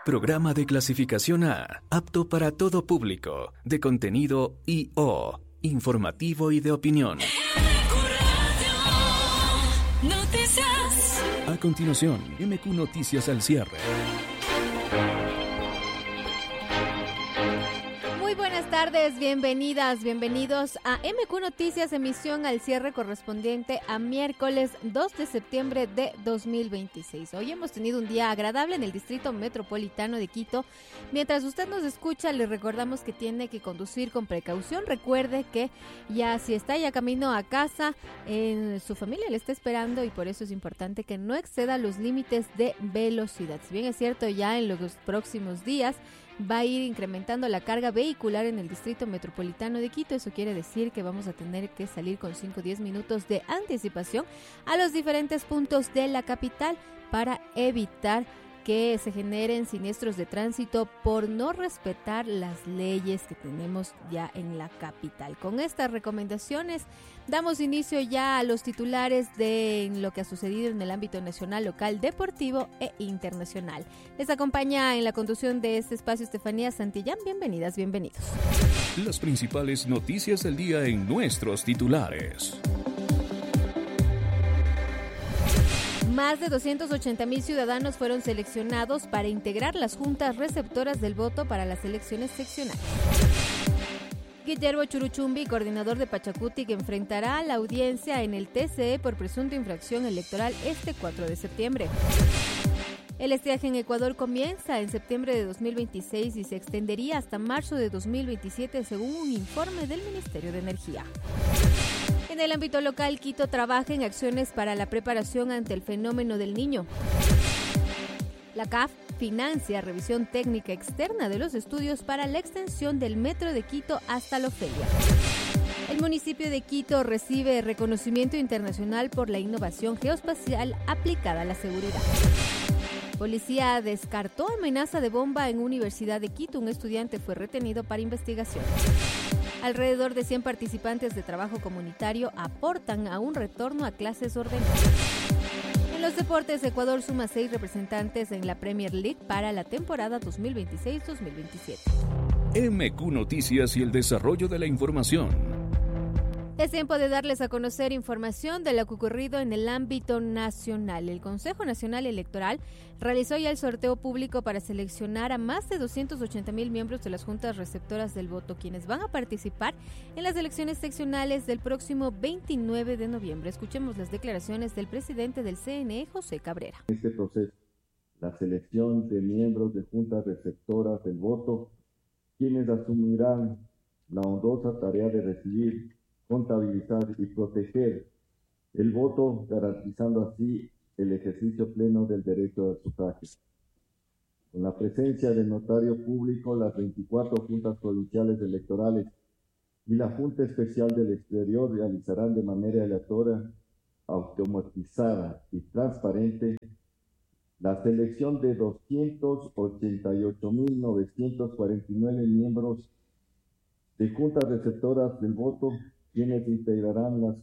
Programa de clasificación A, apto para todo público, de contenido I.O., informativo y de opinión. A continuación, MQ Noticias al cierre. Muy buenas tardes, bienvenidas, bienvenidos a MQ Noticias, emisión al cierre correspondiente a miércoles 2 de septiembre de 2026. Hoy hemos tenido un día agradable en el Distrito Metropolitano de Quito. Mientras usted nos escucha, le recordamos que tiene que conducir con precaución. Recuerde que si está ya camino a casa, su familia le está esperando y por eso es importante que no exceda los límites de velocidad. Si bien es cierto, ya en los próximos días va a ir incrementando la carga vehicular en el Distrito Metropolitano de Quito. Eso quiere decir que vamos a tener que salir con 5 o 10 minutos de anticipación a los diferentes puntos de la capital para evitar que se generen siniestros de tránsito por no respetar las leyes que tenemos ya en la capital. Con estas recomendaciones damos inicio ya a los titulares de lo que ha sucedido en el ámbito nacional, local, deportivo e internacional. Les acompaña en la conducción de este espacio Estefanía Santillán. Bienvenidas, bienvenidos. Las principales noticias del día en nuestros titulares. Más de 280,000 ciudadanos fueron seleccionados para integrar las juntas receptoras del voto para las elecciones seccionales. Guillermo Churuchumbi, coordinador de Pachacuti, que enfrentará a la audiencia en el TCE por presunta infracción electoral este 4 de septiembre. El estiaje en Ecuador comienza en septiembre de 2026 y se extendería hasta marzo de 2027, según un informe del Ministerio de Energía. En el ámbito local, Quito trabaja en acciones para la preparación ante el fenómeno del Niño. La CAF financia revisión técnica externa de los estudios para la extensión del metro de Quito hasta La Ofelia. El municipio de Quito recibe reconocimiento internacional por la innovación geoespacial aplicada a la seguridad. Policía descartó amenaza de bomba en Universidad de Quito. Un estudiante fue retenido para investigación. Alrededor de 100 participantes de trabajo comunitario aportan a un retorno a clases ordenadas. En los deportes, Ecuador suma 6 representantes en la Premier League para la temporada 2026-2027. MQ Noticias y el desarrollo de la información. Es tiempo de darles a conocer información de lo que ha ocurrido en el ámbito nacional. El Consejo Nacional Electoral realizó ya el sorteo público para seleccionar a más de 280,000 miembros de las juntas receptoras del voto, quienes van a participar en las elecciones seccionales del próximo 29 de noviembre. Escuchemos las declaraciones del presidente del CNE, José Cabrera. Este proceso, la selección de miembros de juntas receptoras del voto, quienes asumirán la honrosa tarea de recibir, contabilizar y proteger el voto, garantizando así el ejercicio pleno del derecho al sufragio. Con la presencia del notario público, las 24 juntas provinciales electorales y la Junta Especial del Exterior realizarán de manera aleatoria, automatizada y transparente la selección de 288,949 miembros de juntas receptoras del voto, quienes integrarán las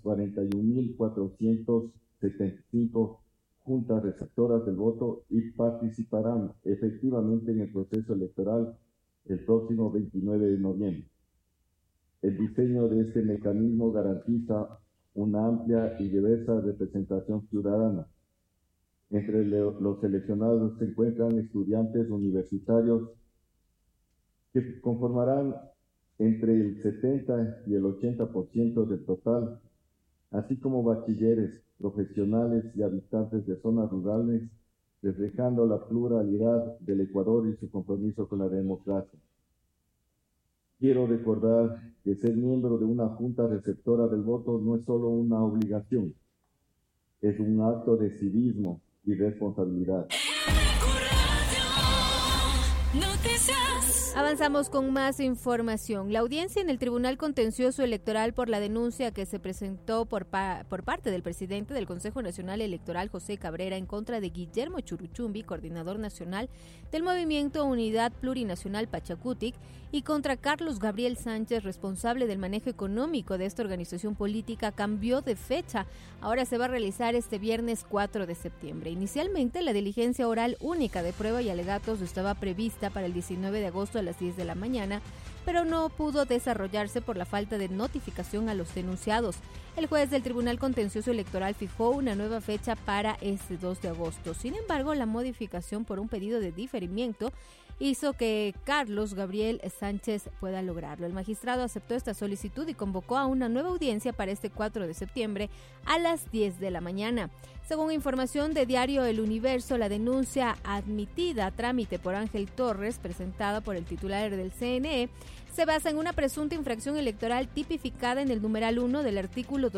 41,475 juntas receptoras del voto y participarán efectivamente en el proceso electoral el próximo 29 de noviembre. El diseño de este mecanismo garantiza una amplia y diversa representación ciudadana. Entre los seleccionados se encuentran estudiantes universitarios que conformarán entre el 70 y el 80% del total, así como bachilleres, profesionales y habitantes de zonas rurales, reflejando la pluralidad del Ecuador y su compromiso con la democracia. Quiero recordar que ser miembro de una junta receptora del voto no es solo una obligación, es un acto de civismo y responsabilidad. Noticias. Avanzamos con más información. La audiencia en el Tribunal Contencioso Electoral por la denuncia que se presentó por parte del presidente del Consejo Nacional Electoral, José Cabrera, en contra de Guillermo Churichumbi, coordinador nacional del Movimiento Unidad Plurinacional Pachakutik, y contra Carlos Gabriel Sánchez, responsable del manejo económico de esta organización política, cambió de fecha. Ahora se va a realizar este viernes 4 de septiembre. Inicialmente, la diligencia oral única de prueba y alegatos estaba prevista para el 19 de agosto a las 10 de la mañana, pero no pudo desarrollarse por la falta de notificación a los denunciados. El juez del Tribunal Contencioso Electoral fijó una nueva fecha para este 2 de agosto. Sin embargo, la modificación por un pedido de diferimiento hizo que Carlos Gabriel Sánchez pueda lograrlo. El magistrado aceptó esta solicitud y convocó a una nueva audiencia para este 4 de septiembre a las 10 de la mañana. Según información de Diario El Universo, la denuncia admitida a trámite por Ángel Torres, presentada por el titular del CNE, se basa en una presunta infracción electoral tipificada en el numeral 1 del artículo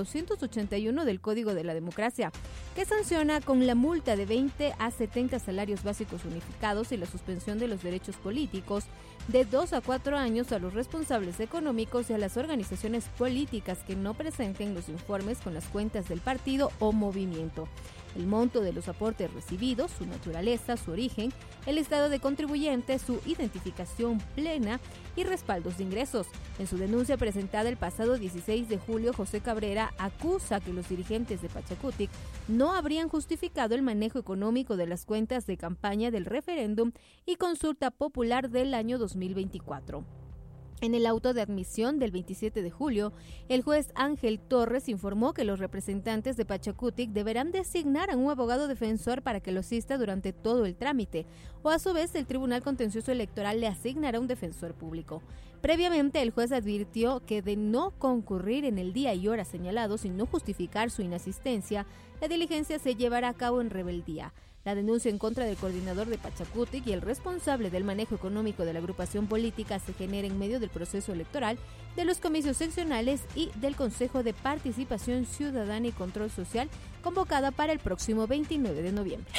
281 del Código de la Democracia, que sanciona con la multa de 20 a 70 salarios básicos unificados y la suspensión de los derechos políticos de 2 a 4 años a los responsables económicos y a las organizaciones políticas que no presenten los informes con las cuentas del partido o movimiento. El monto de los aportes recibidos, su naturaleza, su origen, el estado de contribuyente, su identificación plena y respaldos de ingresos. En su denuncia presentada el pasado 16 de julio, José Cabrera acusa que los dirigentes de Pachakutik no habrían justificado el manejo económico de las cuentas de campaña del referéndum y consulta popular del año 2024. En el auto de admisión del 27 de julio, el juez Ángel Torres informó que los representantes de Pachakutik deberán designar a un abogado defensor para que lo asista durante todo el trámite, o a su vez el Tribunal Contencioso Electoral le asignará un defensor público. Previamente, el juez advirtió que de no concurrir en el día y hora señalados y no justificar su inasistencia, la diligencia se llevará a cabo en rebeldía. La denuncia en contra del coordinador de Pachakutik y el responsable del manejo económico de la agrupación política se genera en medio del proceso electoral, de los comicios seccionales y del Consejo de Participación Ciudadana y Control Social, convocada para el próximo 29 de noviembre.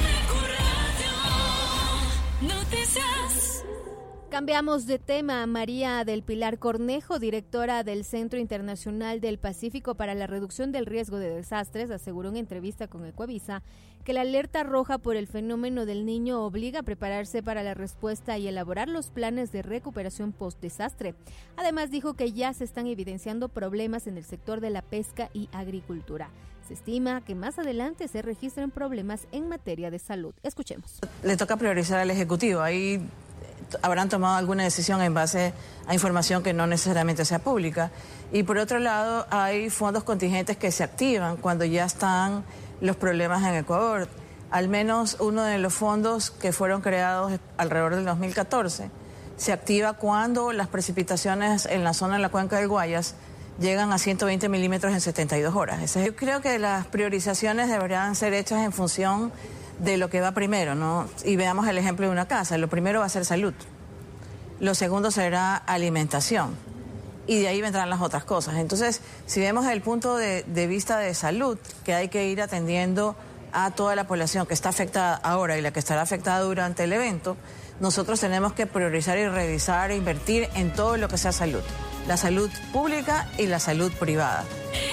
Noticias. Cambiamos de tema. María del Pilar Cornejo, directora del Centro Internacional del Pacífico para la Reducción del Riesgo de Desastres, aseguró en entrevista con Ecuavisa que la alerta roja por el fenómeno del Niño obliga a prepararse para la respuesta y elaborar los planes de recuperación post-desastre. Además, dijo que ya se están evidenciando problemas en el sector de la pesca y agricultura. Se estima que más adelante se registren problemas en materia de salud. Escuchemos. Le toca priorizar al Ejecutivo. Ahí habrán tomado alguna decisión en base a información que no necesariamente sea pública. Y por otro lado, hay fondos contingentes que se activan cuando ya están los problemas en Ecuador. Al menos uno de los fondos que fueron creados alrededor del 2014 se activa cuando las precipitaciones en la zona de la cuenca del Guayas llegan a 120 milímetros en 72 horas. Yo creo que las priorizaciones deberían ser hechas en función de lo que va primero, ¿no? Y veamos el ejemplo de una casa. Lo primero va a ser salud. Lo segundo será alimentación. Y de ahí vendrán las otras cosas. Entonces, si vemos el punto de vista de salud, que hay que ir atendiendo a toda la población que está afectada ahora y la que estará afectada durante el evento, nosotros tenemos que priorizar y revisar e invertir en todo lo que sea salud. La salud pública y la salud privada.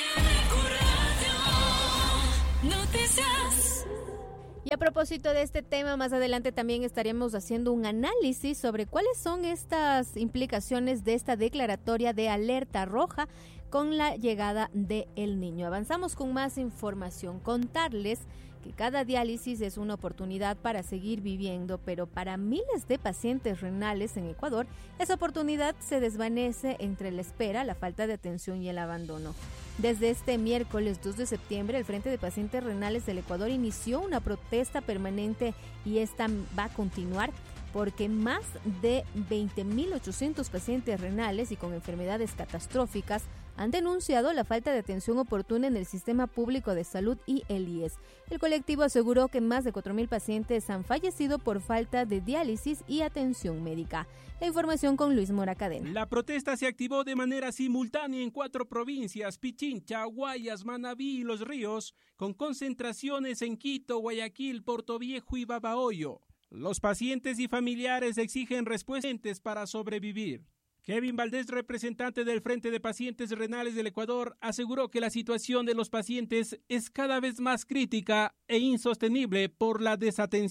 Y a propósito de este tema, más adelante también estaremos haciendo un análisis sobre cuáles son estas implicaciones de esta declaratoria de alerta roja con la llegada de El Niño. Avanzamos con más información. Contarles que cada diálisis es una oportunidad para seguir viviendo, pero para miles de pacientes renales en Ecuador, esa oportunidad se desvanece entre la espera, la falta de atención y el abandono. Desde este miércoles 2 de septiembre, el Frente de Pacientes Renales del Ecuador inició una protesta permanente y esta va a continuar porque más de 20.800 pacientes renales y con enfermedades catastróficas han denunciado la falta de atención oportuna en el sistema público de salud y el IES. El colectivo aseguró que más de 4.000 pacientes han fallecido por falta de diálisis y atención médica. La información con Luis Mora Cadena. La protesta se activó de manera simultánea en 4 provincias, Pichincha, Guayas, Manabí y Los Ríos, con concentraciones en Quito, Guayaquil, Portoviejo y Babahoyo. Los pacientes y familiares exigen respuestas para sobrevivir. Kevin Valdés, representante del Frente de Pacientes Renales del Ecuador, aseguró que la situación de los pacientes es cada vez más crítica e insostenible por la desatención